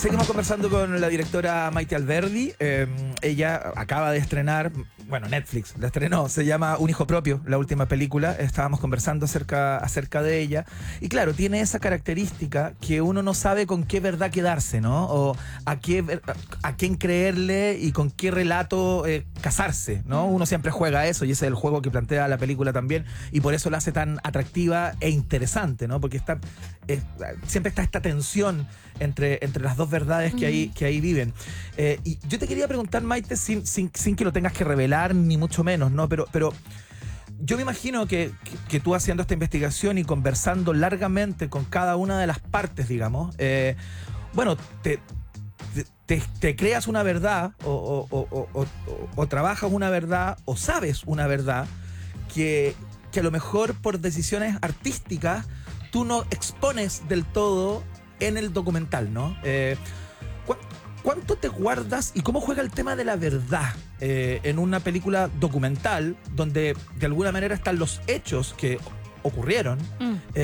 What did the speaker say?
Seguimos conversando con la directora Maite Alberdi. Ella acaba de estrenar, bueno, Netflix la estrenó, se llama Un hijo propio, la última película. Estábamos conversando acerca de ella. Y claro, tiene esa característica que uno no sabe con qué verdad quedarse, ¿no? O a quién creerle y con qué relato casarse, ¿no? Uno siempre juega eso y ese es el juego que plantea la película también. Y por eso la hace tan atractiva e interesante, ¿no? Porque siempre está esta tensión entre las dos verdades que ahí viven. Y yo te quería preguntar, Maite, sin que lo tengas que revelar, ni mucho menos, ¿no? Pero yo me imagino que tú haciendo esta investigación y conversando largamente con cada una de las partes, digamos, bueno, te creas una verdad o trabajas una verdad o sabes una verdad que a lo mejor por decisiones artísticas tú no expones del todo en el documental, ¿no? ¿Cuánto te guardas y cómo juega el tema de la verdad en una película documental donde de alguna manera están los hechos que ocurrieron